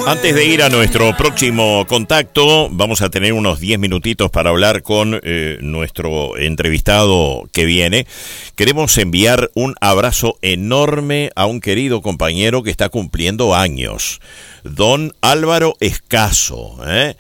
Antes de ir a nuestro próximo contacto, vamos a tener unos 10 minutitos para hablar con nuestro entrevistado que viene. Queremos enviar un abrazo enorme a un querido compañero que está cumpliendo años, don Álvaro Escaso,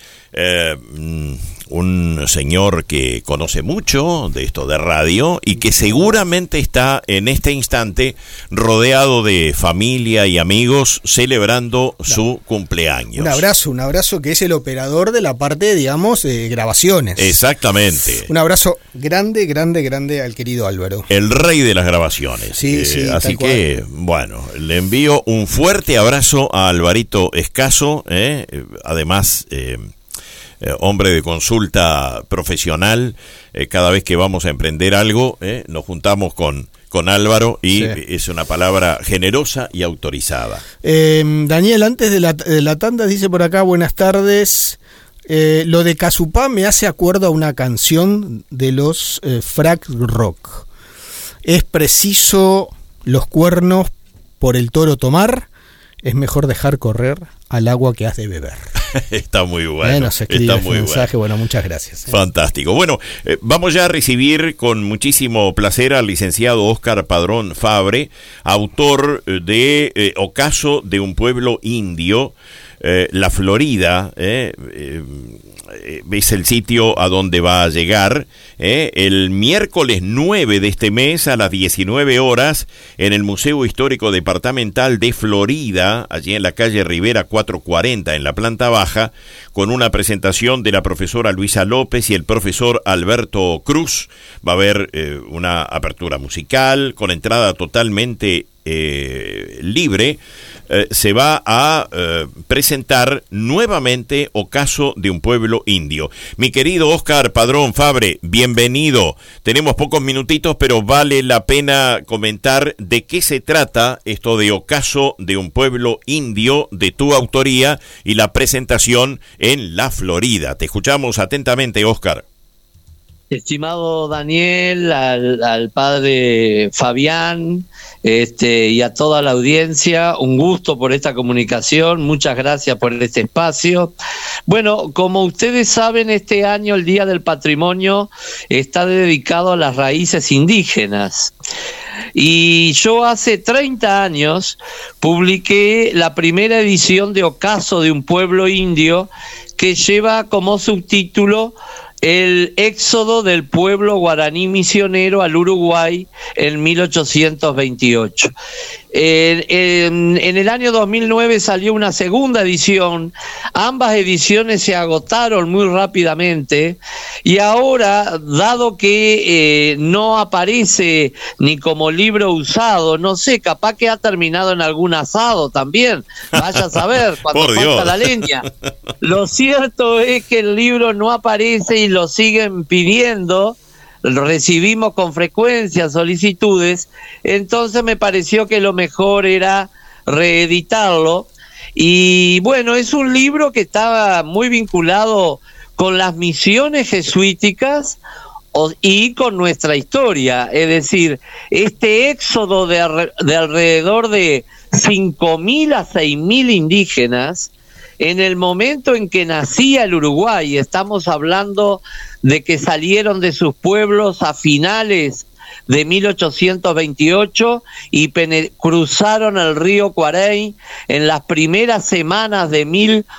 un señor que conoce mucho de esto de radio y que seguramente está en este instante rodeado de familia y amigos celebrando su cumpleaños. Un abrazo que es el operador de la parte, digamos, de grabaciones. Exactamente. Un abrazo grande al querido Álvaro. El rey de las grabaciones. Sí, así que, bueno, le envío un fuerte abrazo a Alvarito Escaso, además... hombre de consulta profesional, cada vez que vamos a emprender algo, nos juntamos con Álvaro y es una palabra generosa y autorizada. Daniel, antes de la tanda, dice por acá, buenas tardes, lo de Casupá me hace acuerdo a una canción de los Frack Rock. Es preciso los cuernos por el toro tomar, es mejor dejar correr al agua que has de beber. Está muy bueno. Nos escribe un mensaje, bueno, muchas gracias. Fantástico. Bueno, vamos ya a recibir con muchísimo placer al licenciado Óscar Padrón Fabre, autor de Ocaso de un pueblo indio, La Florida, es el sitio a donde va a llegar el miércoles 9 de este mes a las 19 horas en el Museo Histórico Departamental de Florida, allí en la calle Rivera 440 en la planta baja, con una presentación de la profesora Luisa López y el profesor Alberto Cruz. Va a haber una apertura musical con entrada totalmente libre. Se va a presentar nuevamente Ocaso de un pueblo indio. Mi querido Óscar Padrón Fabre, bienvenido. Tenemos pocos minutitos, pero vale la pena comentar de qué se trata esto de Ocaso de un pueblo indio, de tu autoría, y la presentación en La Florida. Te escuchamos atentamente, Óscar. Estimado Daniel, al padre Fabián, y a toda la audiencia, un gusto por esta comunicación, muchas gracias por este espacio. Bueno, como ustedes saben, este año el Día del Patrimonio está dedicado a las raíces indígenas. Y yo hace 30 años publiqué la primera edición de Ocaso de un pueblo indio, que lleva como subtítulo el éxodo del pueblo guaraní misionero al Uruguay en 1828. En el año 2009 salió una segunda edición. Ambas ediciones se agotaron muy rápidamente y ahora, dado que no aparece ni como libro usado, no sé, capaz que ha terminado en algún asado también, vaya a saber, cuando falta la leña. Lo cierto es que el libro no aparece y lo siguen pidiendo. Recibimos con frecuencia solicitudes, entonces me pareció que lo mejor era reeditarlo. Y bueno, es un libro que estaba muy vinculado con las misiones jesuíticas y con nuestra historia, es decir, este éxodo de alrededor de 5.000 a 6.000 indígenas en el momento en que nacía el Uruguay. Estamos hablando de que salieron de sus pueblos a finales de 1828 y cruzaron el río Cuarey en las primeras semanas de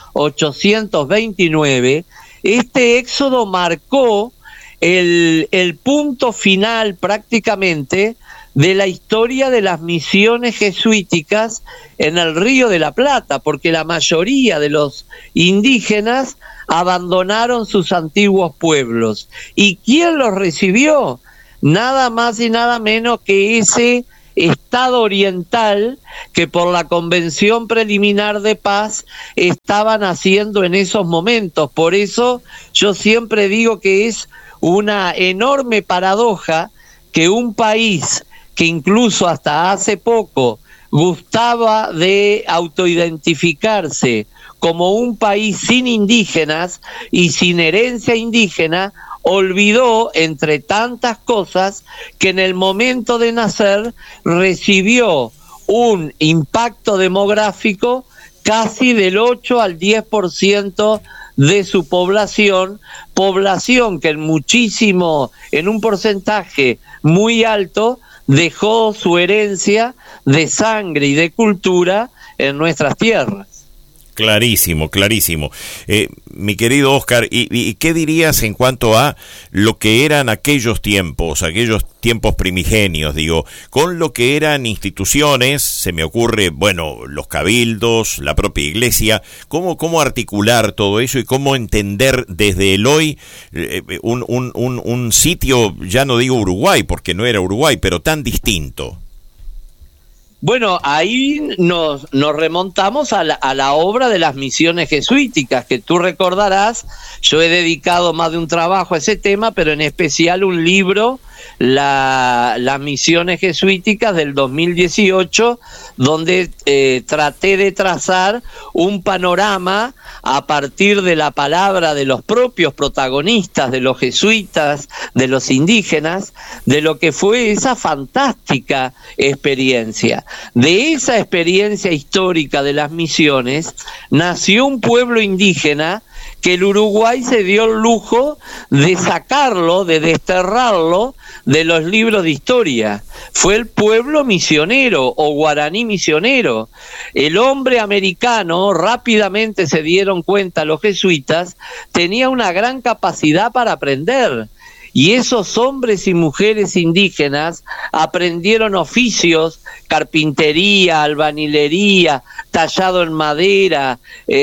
1829. Este éxodo marcó el punto final prácticamente de la historia de las misiones jesuíticas en el Río de la Plata, porque la mayoría de los indígenas abandonaron sus antiguos pueblos. ¿Y quién los recibió? Nada más y nada menos que ese Estado oriental que por la Convención Preliminar de Paz estaban haciendo en esos momentos. Por eso yo siempre digo que es una enorme paradoja que un país que incluso hasta hace poco gustaba de autoidentificarse como un país sin indígenas y sin herencia indígena, olvidó, entre tantas cosas, que en el momento de nacer recibió un impacto demográfico casi del 8 al 10% de su población que en un porcentaje muy alto, dejó su herencia de sangre y de cultura en nuestras tierras. Clarísimo, clarísimo. Mi querido Oscar, ¿y qué dirías en cuanto a lo que eran aquellos tiempos primigenios, digo, con lo que eran instituciones? Se me ocurre, bueno, los cabildos, la propia iglesia, cómo articular todo eso y cómo entender desde el hoy un sitio, ya no digo Uruguay, porque no era Uruguay, pero tan distinto. Bueno, ahí nos remontamos a la obra de las misiones jesuíticas, que tú recordarás, yo he dedicado más de un trabajo a ese tema, pero en especial un libro, las misiones jesuíticas del 2018, donde traté de trazar un panorama a partir de la palabra de los propios protagonistas, de los jesuitas, de los indígenas, de lo que fue esa fantástica experiencia. De esa experiencia histórica de las misiones nació un pueblo indígena que el Uruguay se dio el lujo de sacarlo, de desterrarlo de los libros de historia. Fue el pueblo misionero o guaraní misionero. El hombre americano, rápidamente se dieron cuenta los jesuitas, tenía una gran capacidad para aprender. Y esos hombres y mujeres indígenas aprendieron oficios, carpintería, albañilería, tallado en madera,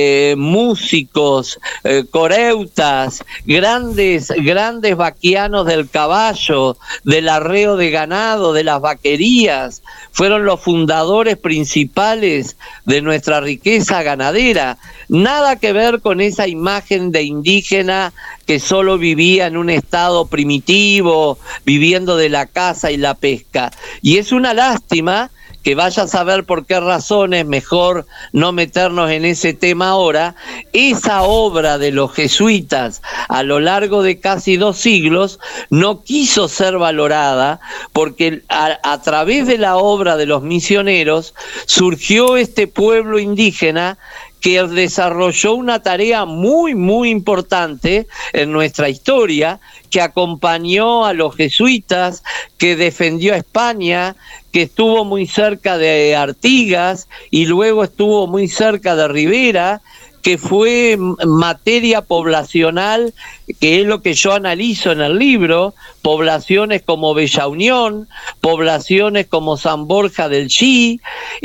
músicos, coreutas, grandes vaquianos del caballo, del arreo de ganado, de las vaquerías. Fueron los fundadores principales de nuestra riqueza ganadera. Nada que ver con esa imagen de indígena que solo vivía en un estado primitivo, viviendo de la caza y la pesca. Y es una lástima que vaya a saber por qué razones, mejor no meternos en ese tema ahora, esa obra de los jesuitas a lo largo de casi 2 siglos no quiso ser valorada, porque a través de la obra de los misioneros surgió este pueblo indígena que desarrolló una tarea muy, muy importante en nuestra historia, que acompañó a los jesuitas, que defendió a España, que estuvo muy cerca de Artigas y luego estuvo muy cerca de Rivera, que fue materia poblacional, que es lo que yo analizo en el libro, poblaciones como Bella Unión, poblaciones como San Borja del Chi,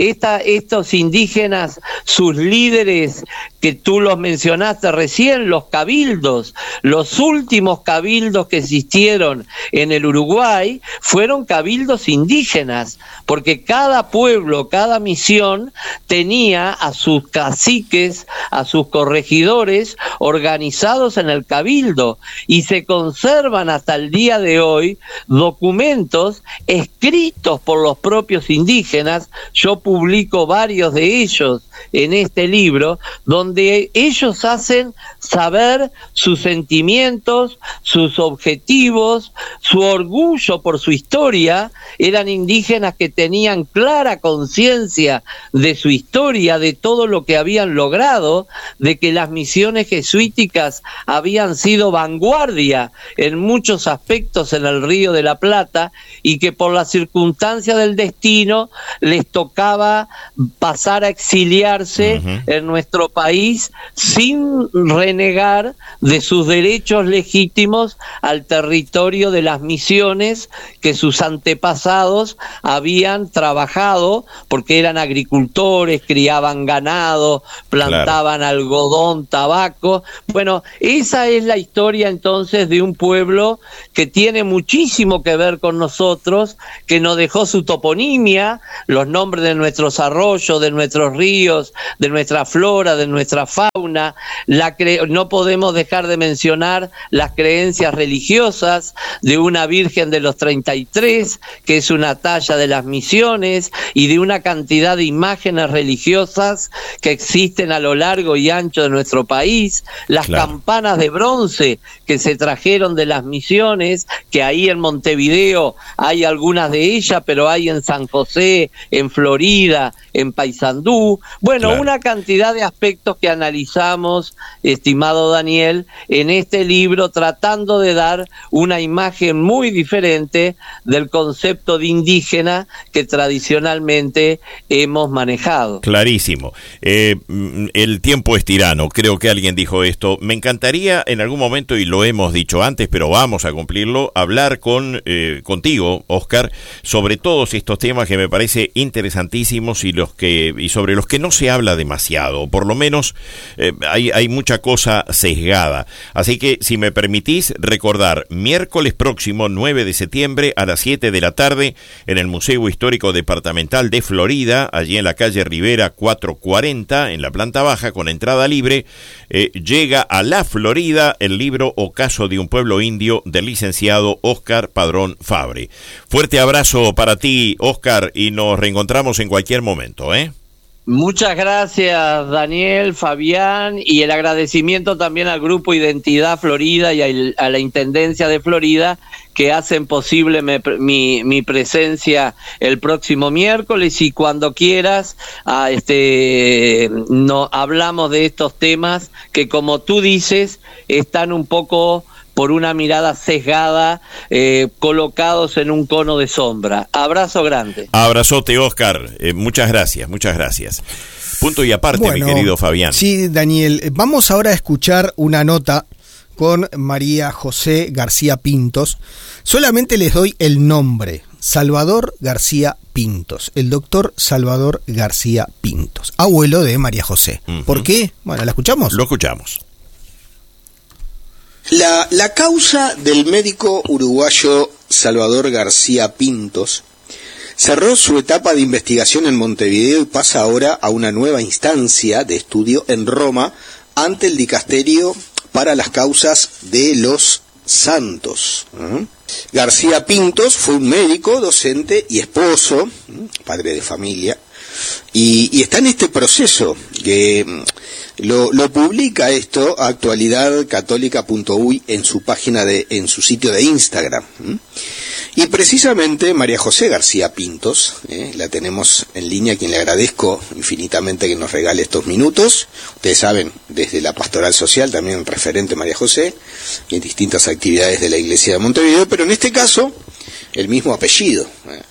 estos indígenas, sus líderes, que tú los mencionaste recién, los cabildos, los últimos cabildos que existieron en el Uruguay fueron cabildos indígenas, porque cada pueblo, cada misión tenía a sus caciques, a sus corregidores organizados en el cabildo, y se conservan hasta el día de hoy documentos escritos por los propios indígenas. Yo publico varios de ellos en este libro, donde ellos hacen saber sus sentimientos, sus objetivos, su orgullo por su historia. Eran indígenas que tenían clara conciencia de su historia, de todo lo que habían logrado, de que las misiones jesuíticas habían sido vanguardia en muchos aspectos en el Río de la Plata, y que por la circunstancia del destino les tocaba pasar a exiliarse en nuestro país sin renegar de sus derechos legítimos al territorio de las misiones que sus antepasados habían trabajado, porque eran agricultores, criaban ganado, plantaban algodón, tabaco. Bueno, esa es la historia entonces de un pueblo que tiene muchísimo que ver con nosotros, que nos dejó su toponimia, los nombres de nuestros arroyos, de nuestros ríos, de nuestra flora, de nuestra fauna. No podemos dejar de mencionar las creencias religiosas de una Virgen de los 33, que es una talla de las misiones, y de una cantidad de imágenes religiosas que existen a lo largo y ancho de nuestro país. misiones, las campanas de bronce que se trajeron de las misiones, que ahí en Montevideo hay algunas de ellas, pero hay en San José, en Florida, en Paysandú. Bueno, una cantidad de aspectos que analizamos, estimado Daniel, en este libro, tratando de dar una imagen muy diferente del concepto de indígena que tradicionalmente hemos manejado. Clarísimo. El tiempo es tirano, creo que alguien dijo esto. Me encantaría en algún momento, y lo hemos dicho antes, pero vamos a cumplirlo, hablar contigo, Óscar, sobre todos estos temas que me parece interesantísimos y sobre los que no se habla demasiado, por lo menos hay mucha cosa sesgada. Así que, si me permitís recordar, miércoles próximo, 9 de septiembre, a las 7 de la tarde, en el Museo Histórico Departamental de Florida, allí en la calle Rivera 440, en la planta baja, con entrada libre, llega a la Florida el libro Ocaso de un pueblo indio del licenciado Óscar Padrón Fabre. Fuerte abrazo para ti, Óscar, y nos reencontramos en cualquier momento, ¿eh? Muchas gracias, Daniel, Fabián, y el agradecimiento también al Grupo Identidad Florida y a la Intendencia de Florida, que hacen posible mi presencia el próximo miércoles, y cuando quieras hablamos de estos temas que, como tú dices, están un poco, por una mirada sesgada, colocados en un cono de sombra. Abrazo grande. Abrazote, Óscar. Muchas gracias, muchas gracias. Punto y aparte, mi querido Fabián. Sí, Daniel. Vamos ahora a escuchar una nota con María José García Pintos. Solamente les doy el nombre: Salvador García Pintos, el doctor Salvador García Pintos, abuelo de María José. ¿Por qué? Bueno, ¿la escuchamos? Lo escuchamos. La causa del médico uruguayo Salvador García Pintos cerró su etapa de investigación en Montevideo y pasa ahora a una nueva instancia de estudio en Roma ante el Dicasterio para las Causas de los Santos. García Pintos fue un médico, docente y esposo, padre de familia, y está en este proceso que lo publica esto actualidadcatólica.uy en su página en su sitio de Instagram. Y precisamente María José García Pintos, la tenemos en línea, a quien le agradezco infinitamente que nos regale estos minutos. Ustedes saben, desde la Pastoral Social, también referente María José, y en distintas actividades de la Iglesia de Montevideo, pero en este caso, el mismo apellido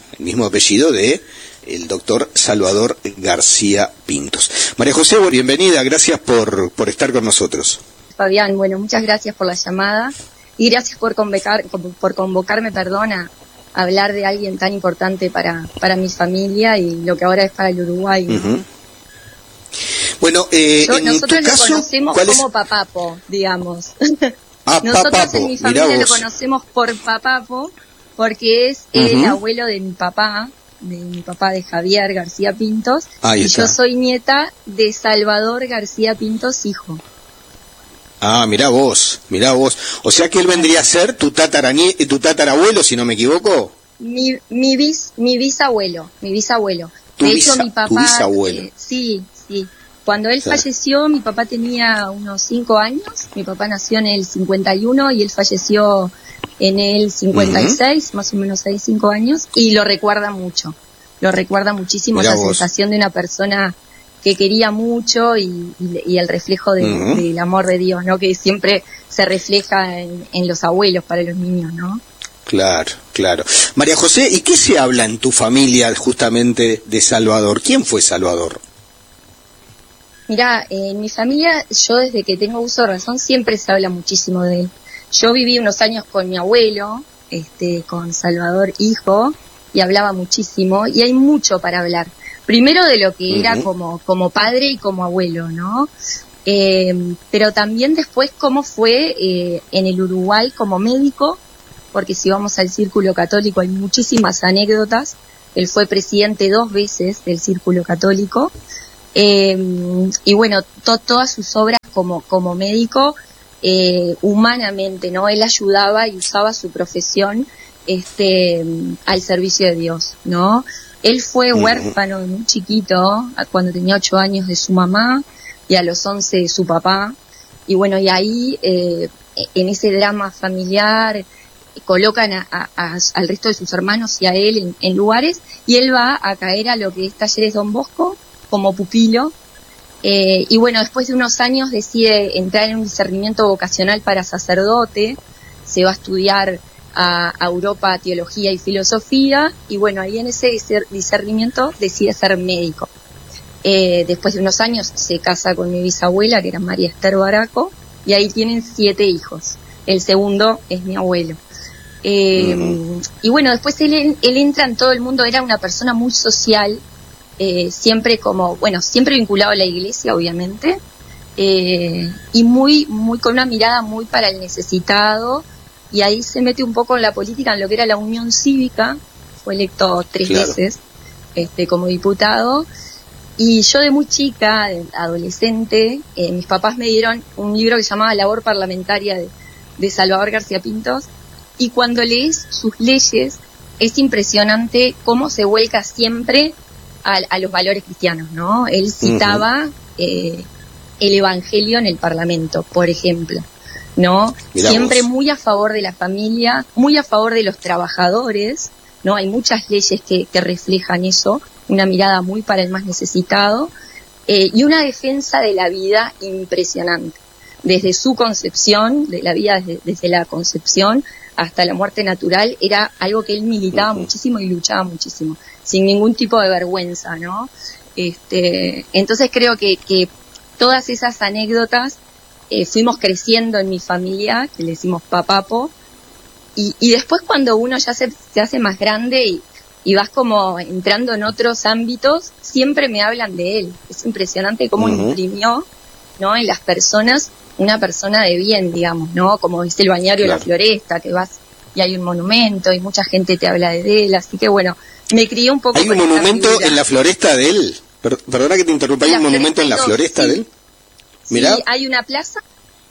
de el doctor Salvador García Pintos. María José, bienvenida, gracias por estar con nosotros. Fabián, bueno, muchas gracias por la llamada y gracias por convocarme, a hablar de alguien tan importante para mi familia y lo que ahora es para el Uruguay. Uh-huh. Bueno, nosotros lo conocemos como Papapo, digamos. Nosotros Papapo, en mi familia lo conocemos por Papapo porque es el abuelo de mi papá de Javier García Pintos. Ahí está. Yo soy nieta de Salvador García Pintos, hijo. Ah, mirá vos. O sea que él vendría a ser tu tatarabuelo, si no me equivoco. Mi bisabuelo. De hecho, mi papá... Tu bisabuelo. Sí. Cuando él falleció, mi papá tenía unos 5 años. Mi papá nació en el 51 y él falleció en el 56, más o menos 5 años, y lo recuerda mucho. Lo recuerda muchísimo, esa sensación de una persona que quería mucho y el reflejo del amor de Dios, ¿no? Que siempre se refleja en los abuelos para los niños, ¿no? Claro. María José, ¿y qué se habla en tu familia justamente de Salvador? ¿Quién fue Salvador? Mirá, en mi familia, yo desde que tengo uso de razón, siempre se habla muchísimo de él. Yo viví unos años con mi abuelo, con Salvador hijo, y hablaba muchísimo, y hay mucho para hablar. Primero de lo que era como padre y como abuelo, ¿no? Pero también después cómo fue en el Uruguay como médico, porque si vamos al Círculo Católico hay muchísimas anécdotas. Él fue presidente 2 veces del Círculo Católico, y bueno, todas sus obras como médico, humanamente, ¿no? Él ayudaba y usaba su profesión al servicio de Dios, ¿no? Él fue huérfano muy chiquito, cuando tenía 8 años, de su mamá, y a los 11 de su papá, Y bueno, y ahí, en ese drama familiar, colocan al resto de sus hermanos y a él en lugares, y él va a caer a lo que es Talleres Don Bosco como pupilo. Y bueno, después de unos años decide entrar en un discernimiento vocacional para sacerdote, se va a estudiar a Europa teología y filosofía, y bueno, ahí en ese discernimiento decide ser médico. Después de unos años se casa con mi bisabuela, que era María Esther Baraco, y ahí tienen 7 hijos. El segundo es mi abuelo. Y bueno, después él entra en todo el mundo, era una persona muy social, siempre siempre vinculado a la iglesia, obviamente, y muy con una mirada muy para el necesitado, y ahí se mete un poco en la política, en lo que era la Unión Cívica, fue electo 3 veces como diputado. Y yo de muy chica, de adolescente, mis papás me dieron un libro que se llamaba Labor Parlamentaria de Salvador García Pintos, y cuando lees sus leyes es impresionante cómo se vuelca siempre a los valores cristianos, ¿no? Él citaba el Evangelio en el Parlamento, por ejemplo, ¿no? Mirá siempre vos. muy a favor de la familia, muy a favor de los trabajadores, ¿no? Hay muchas leyes que reflejan eso, una mirada muy para el más necesitado, y una defensa de la vida impresionante, desde su concepción, de la vida desde la concepción hasta la muerte natural, era algo que él militaba muchísimo y luchaba muchísimo, sin ningún tipo de vergüenza, ¿no? Entonces creo que todas esas anécdotas fuimos creciendo en mi familia, que le decimos papapo, y después cuando uno ya se hace más grande y vas como entrando en otros ámbitos, siempre me hablan de él. Es impresionante cómo imprimió, ¿no?, en las personas una persona de bien, digamos, ¿no? Como es el Bañario de la Floresta, que vas y hay un monumento y mucha gente te habla de él, así que bueno, me crié un poco. ¿Hay un monumento en la Floresta de él? Perdona que te interrumpa, ¿hay un monumento en la Floresta de él? Mirá. Sí, hay una plaza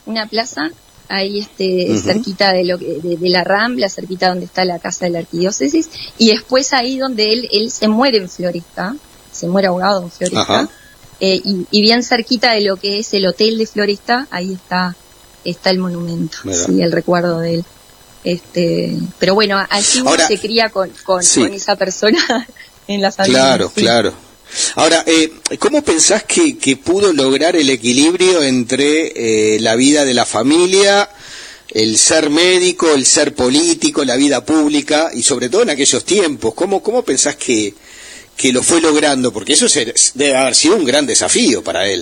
ahí cerquita de la Rambla, cerquita donde está la casa de la arquidiócesis, y después ahí donde él se muere en Floresta, se muere ahogado en Floresta, y bien cerquita de lo que es el hotel de Floresta, ahí está el monumento, sí, el recuerdo de él. Pero bueno, así uno se cría con esa persona en la familia. Claro, sí. Claro. Ahora, ¿cómo pensás que pudo lograr el equilibrio entre la vida de la familia, el ser médico, el ser político, la vida pública, y sobre todo en aquellos tiempos? ¿Cómo pensás que lo fue logrando? Porque eso debe haber sido un gran desafío para él.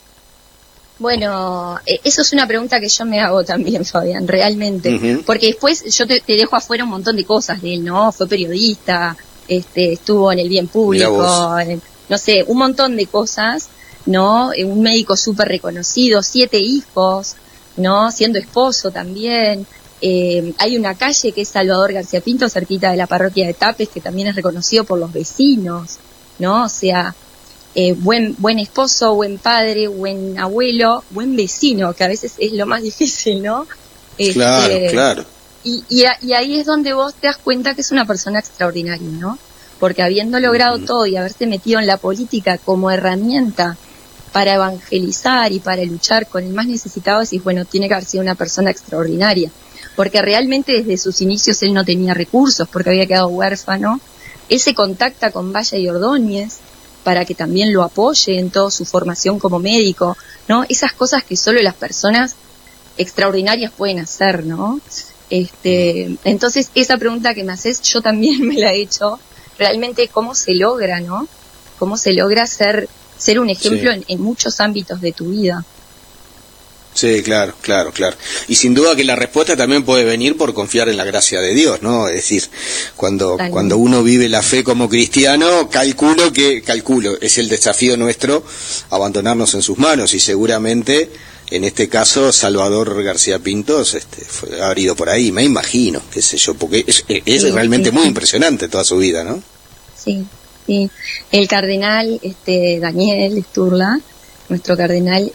Bueno, eso es una pregunta que yo me hago también, Fabián, realmente. Porque después yo te dejo afuera un montón de cosas de él, ¿no? Fue periodista, estuvo en el bien público, no sé, un montón de cosas, ¿no? Un médico súper reconocido, 7 hijos, ¿no? Siendo esposo también. Hay una calle que es Salvador García Pintos, cerquita de la parroquia de Tapes, que también es reconocido por los vecinos, ¿no? O sea, buen esposo, buen padre, buen abuelo, buen vecino, que a veces es lo más difícil, ¿no? Claro. Y ahí es donde vos te das cuenta que es una persona extraordinaria, ¿no? Porque habiendo logrado todo y haberse metido en la política como herramienta para evangelizar y para luchar con el más necesitado, decís, bueno, tiene que haber sido una persona extraordinaria. Porque realmente desde sus inicios él no tenía recursos, porque había quedado huérfano. Él se contacta con Valle y Ordóñez para que también lo apoye en toda su formación como médico, ¿no? Esas cosas que solo las personas extraordinarias pueden hacer, ¿no? Entonces, esa pregunta que me haces, yo también me la he hecho. Realmente, ¿cómo se logra, no? ¿Cómo se logra ser un ejemplo en muchos ámbitos de tu vida? Sí, claro. Y sin duda que la respuesta también puede venir por confiar en la gracia de Dios, ¿no? Es decir, cuando uno vive la fe como cristiano, calculo, es el desafío nuestro abandonarnos en sus manos, y seguramente en este caso Salvador García Pintos ha ido por ahí, me imagino, qué sé yo, porque es realmente muy impresionante toda su vida, ¿no? Sí. El cardenal Daniel Sturla, nuestro cardenal,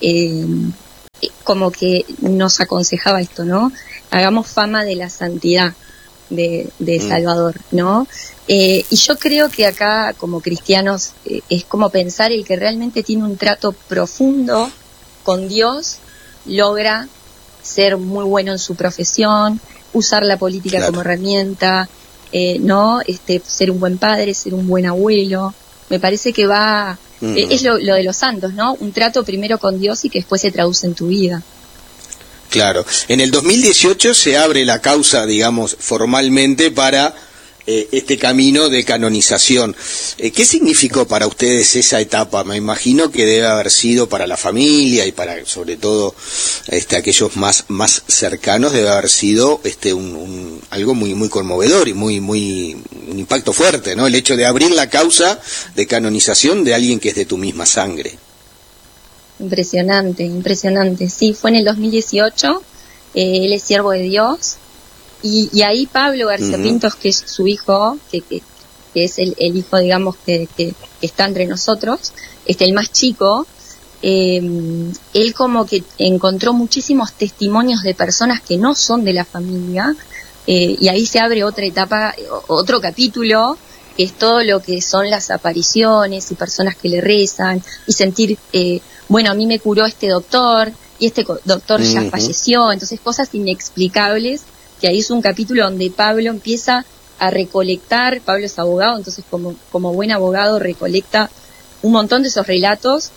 como que nos aconsejaba esto, ¿no? Hagamos fama de la santidad de Salvador, ¿no? Y yo creo que acá, como cristianos, es como pensar el que realmente tiene un trato profundo con Dios logra ser muy bueno en su profesión, usar la política como herramienta, ¿no? Ser un buen padre, ser un buen abuelo. Me parece que es lo de los santos, ¿no? Un trato primero con Dios y que después se traduce en tu vida. Claro. En el 2018 se abre la causa, digamos, formalmente para este camino de canonización. ¿Qué significó para ustedes esa etapa? Me imagino que debe haber sido para la familia y para, sobre todo, aquellos más cercanos, debe haber sido algo muy conmovedor y un impacto fuerte, ¿no? El hecho de abrir la causa de canonización de alguien que es de tu misma sangre. Impresionante. Sí, fue en el 2018. Él es siervo de Dios. Y ahí Pablo García Pintos, que es su hijo, que es el hijo, digamos, que está entre nosotros, el más chico, él como que encontró muchísimos testimonios de personas que no son de la familia, y ahí se abre otra etapa, otro capítulo, que es todo lo que son las apariciones y personas que le rezan, y sentir, bueno, a mí me curó este doctor, y este doctor ya falleció, entonces cosas inexplicables, que ahí es un capítulo donde Pablo empieza a recolectar. Pablo es abogado, entonces como buen abogado recolecta un montón de esos relatos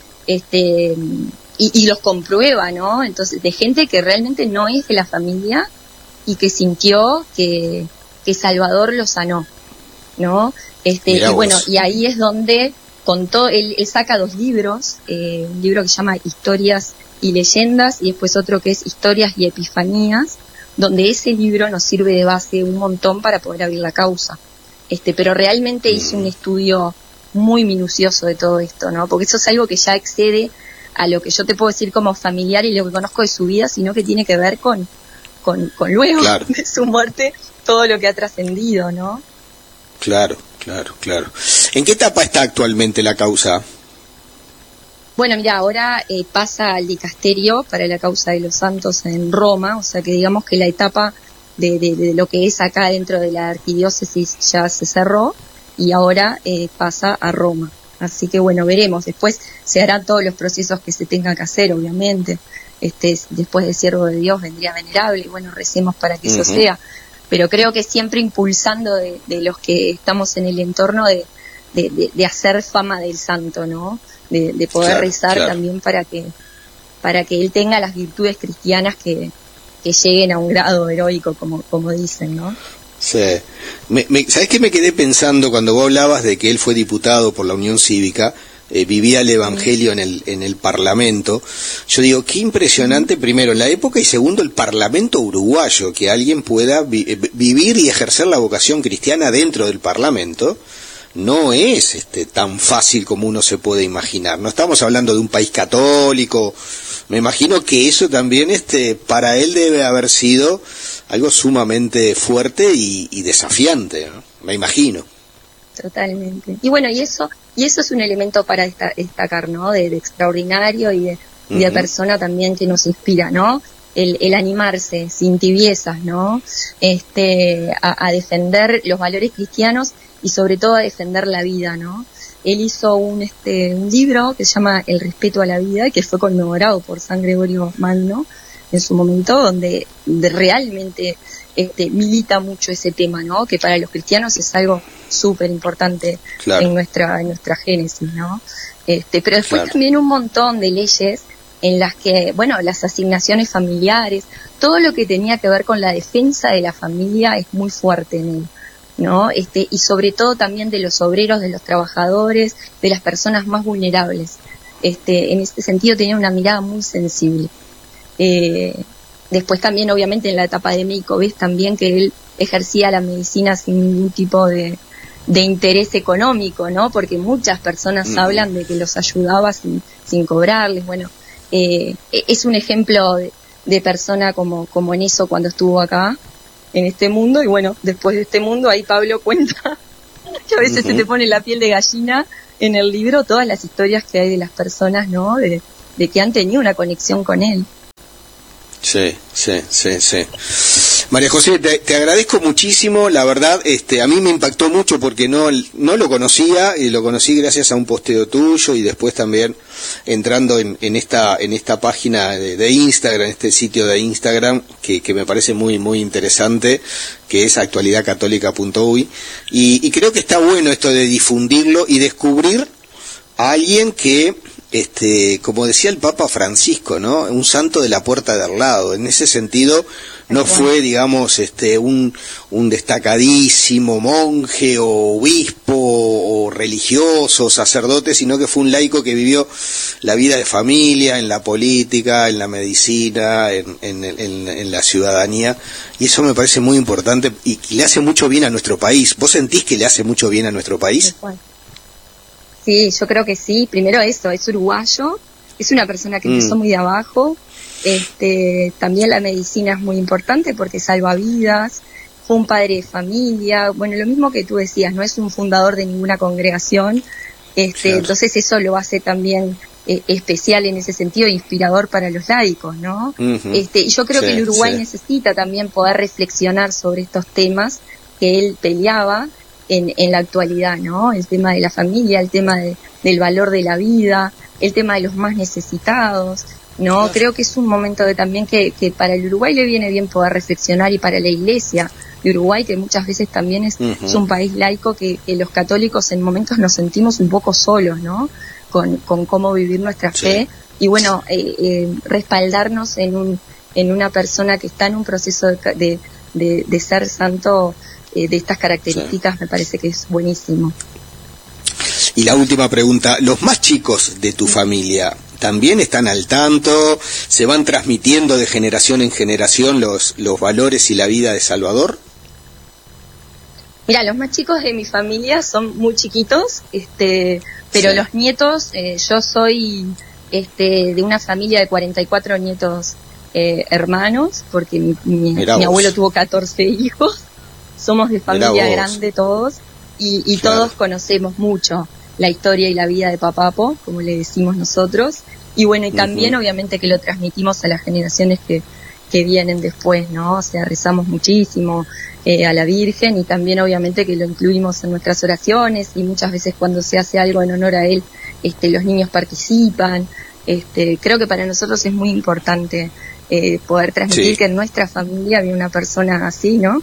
y los comprueba, ¿no? Entonces, de gente que realmente no es de la familia y que sintió que Salvador lo sanó, ¿no? Y bueno, y ahí es donde contó, él saca 2 libros, un libro que se llama Historias y Leyendas y después otro que es Historias y Epifanías, donde ese libro nos sirve de base un montón para poder abrir la causa. Pero realmente hizo un estudio muy minucioso de todo esto, ¿no? Porque eso es algo que ya excede a lo que yo te puedo decir como familiar y lo que conozco de su vida, sino que tiene que ver con luego de su muerte, todo lo que ha trascendido, ¿no? Claro. ¿En qué etapa está actualmente la causa? Bueno, mira, ahora pasa al dicasterio para la causa de los santos en Roma, o sea que digamos que la etapa de lo que es acá dentro de la arquidiócesis ya se cerró y ahora pasa a Roma. Así que bueno, veremos. Después se harán todos los procesos que se tengan que hacer, obviamente. Después de siervo de Dios vendría venerable y bueno, recemos para que eso sea. Pero creo que siempre impulsando de los que estamos en el entorno de hacer fama del santo, ¿no? De poder rezar también para que él tenga las virtudes cristianas que lleguen a un grado heroico, como dicen, ¿no? Sí. ¿Sabés qué me quedé pensando cuando vos hablabas de que él fue diputado por la Unión Cívica? Vivía el Evangelio en el Parlamento. Yo digo, qué impresionante, primero, la época, y segundo, el Parlamento uruguayo, que alguien pueda vivir y ejercer la vocación cristiana dentro del Parlamento. No es tan fácil como uno se puede imaginar. No estamos hablando de un país católico. Me imagino que eso también para él debe haber sido algo sumamente fuerte y desafiante, ¿no? Me imagino. Totalmente. Y bueno, y eso es un elemento para destacar, ¿no? De extraordinario y de persona también que nos inspira, ¿no? El animarse sin tibiezas, ¿no? A defender los valores cristianos y sobre todo a defender la vida, ¿no? Él hizo un libro que se llama El respeto a la vida, que fue conmemorado por San Gregorio Magno en su momento, donde realmente milita mucho ese tema, ¿no? Que para los cristianos es algo súper importante en nuestra génesis, ¿no? Pero después también un montón de leyes en las que, bueno, las asignaciones familiares, todo lo que tenía que ver con la defensa de la familia es muy fuerte en él, ¿no? Y sobre todo también de los obreros, de los trabajadores, de las personas más vulnerables. En este sentido tenía una mirada muy sensible. Después también, obviamente, en la etapa de médico, ves también que él ejercía la medicina sin ningún tipo de interés económico, ¿no? Porque muchas personas hablan de que los ayudaba sin cobrarles. Bueno, es un ejemplo de persona como en eso cuando estuvo acá en este mundo. Y bueno, después de este mundo, ahí Pablo cuenta que a veces se te pone la piel de gallina en el libro, todas las historias que hay de las personas, ¿no? De que han tenido una conexión con él. Sí. María José, te agradezco muchísimo, la verdad, a mí me impactó mucho porque no lo conocía, y lo conocí gracias a un posteo tuyo y después también entrando en esta página de Instagram, este sitio de Instagram que me parece muy muy interesante, que es actualidadcatólica.uy, y creo que está bueno esto de difundirlo y descubrir a alguien que, como decía el Papa Francisco, ¿no? Un santo de la puerta de al lado. En ese sentido, no fue, digamos, un destacadísimo monje o obispo o religioso o sacerdote, sino que fue un laico que vivió la vida de familia, en la política, en la medicina, en la ciudadanía, y eso me parece muy importante y le hace mucho bien a nuestro país. ¿Vos sentís que le hace mucho bien a nuestro país? Sí, yo creo que sí. Primero eso, es uruguayo, es una persona que empezó muy de abajo. También la medicina es muy importante porque salva vidas. Fue un padre de familia. Bueno, lo mismo que tú decías, no es un fundador de ninguna congregación. Claro. Entonces eso lo hace también especial en ese sentido, inspirador para los laicos, ¿no? Y yo creo que el Uruguay necesita también poder reflexionar sobre estos temas que él peleaba en la actualidad, ¿no? El tema de la familia, el tema del valor de la vida, el tema de los más necesitados, ¿no? Claro. Creo que es un momento también que para el Uruguay le viene bien poder reflexionar, y para la Iglesia de Uruguay, que muchas veces también es un país laico, que los católicos en momentos nos sentimos un poco solos, ¿no? Con cómo vivir nuestra fe, y bueno, respaldarnos en una persona que está en un proceso de ser santo, de estas características, me parece que es buenísimo. Y la última pregunta, ¿los más chicos de tu familia también están al tanto? ¿Se van transmitiendo de generación en generación los valores y la vida de Salvador? Mira, los más chicos de mi familia son muy chiquitos, pero los nietos, yo soy de una familia de 44 nietos hermanos, porque mi abuelo tuvo 14 hijos. Somos de familia grande todos, y todos conocemos mucho la historia y la vida de Papapo, como le decimos nosotros, y bueno, y también obviamente que lo transmitimos a las generaciones que vienen después, ¿no? O sea, rezamos muchísimo a la Virgen, y también obviamente que lo incluimos en nuestras oraciones, y muchas veces cuando se hace algo en honor a él, los niños participan. Creo que para nosotros es muy importante poder transmitir que en nuestra familia había una persona así, ¿no?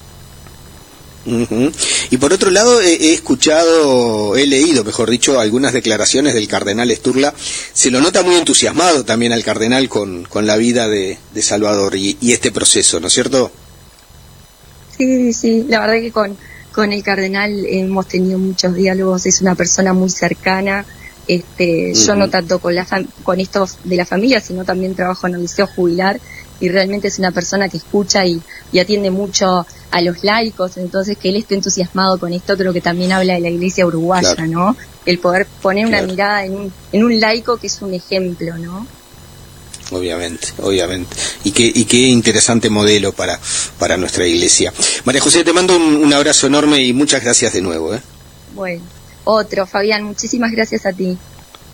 Y por otro lado, he leído, mejor dicho, algunas declaraciones del cardenal Sturla. Se lo nota muy entusiasmado también al cardenal con la vida de Salvador y este proceso, ¿no es cierto? Sí, la verdad que con el cardenal hemos tenido muchos diálogos. Es una persona muy cercana. Yo no tanto con esto de la familia, sino también trabajo en el liceo jubilar, y realmente es una persona que escucha y atiende mucho a los laicos. Entonces, que él esté entusiasmado con esto, creo que también habla de la Iglesia uruguaya, claro, ¿no? El poder poner una mirada en un laico que es un ejemplo, ¿no? Obviamente. Y qué interesante modelo para nuestra Iglesia. María José, te mando un abrazo enorme y muchas gracias de nuevo, ¿eh? Bueno, otro, Fabián, muchísimas gracias a ti.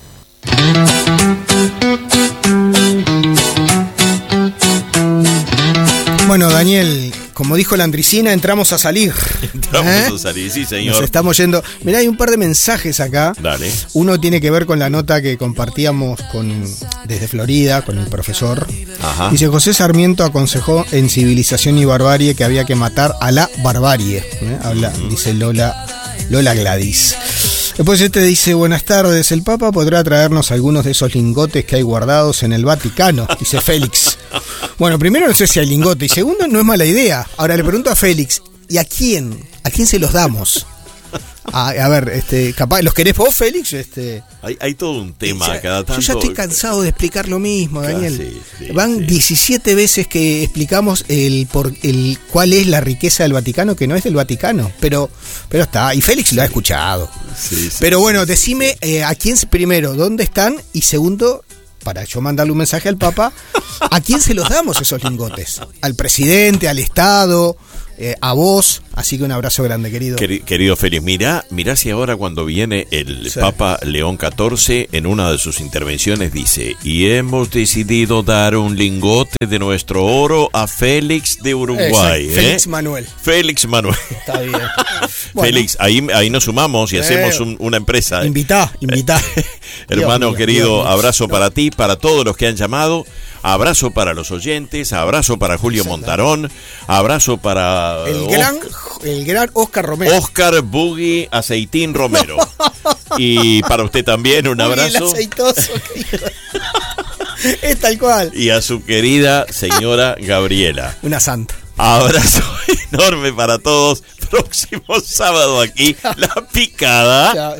Bueno, Daniel, como dijo la Andricina, entramos a salir. Entramos a salir, sí, señor. Nos estamos yendo. Mirá, hay un par de mensajes acá. Dale. Uno tiene que ver con la nota que compartíamos desde Florida con el profesor. Ajá. Dice: José Sarmiento aconsejó en Civilización y Barbarie que había que matar a la barbarie. Dice Lola Gladys. Después dice: buenas tardes, el Papa podrá traernos algunos de esos lingotes que hay guardados en el Vaticano, dice Félix. Bueno, primero no sé si hay lingote, y segundo, no es mala idea. Ahora le pregunto a Félix: ¿y a quién? ¿A quién se los damos? A ver, capaz, ¿los querés vos, Félix? Hay todo un tema cada tanto. Yo ya estoy cansado de explicar lo mismo, Daniel. Sí, Van 17 veces que explicamos cuál es la riqueza del Vaticano, que no es del Vaticano, pero está, y Félix lo ha escuchado. Pero bueno, decime a quién primero, ¿dónde están? Y segundo, para yo mandarle un mensaje al Papa, ¿a quién se los damos esos lingotes? ¿Al presidente, al Estado, a vos? Así que un abrazo grande, querido. Querido Félix, mirá si ahora cuando viene el Papa León XIV, en una de sus intervenciones dice: y hemos decidido dar un lingote de nuestro oro a Félix de Uruguay. Félix Manuel. Félix Manuel. Está bien. Bueno. Félix, ahí nos sumamos y hacemos una empresa. Invitá. Hermano querido, Dios mío. abrazo para ti, para todos los que han llamado. Abrazo para los oyentes, abrazo para Julio Montarón, abrazo para el gran Oscar Romero. Oscar Buggy Aceitín Romero. Y para usted también un abrazo. El aceitoso. Es tal cual. Y a su querida señora Gabriela. Una santa. Abrazo enorme para todos. Próximo sábado aquí, La Picada.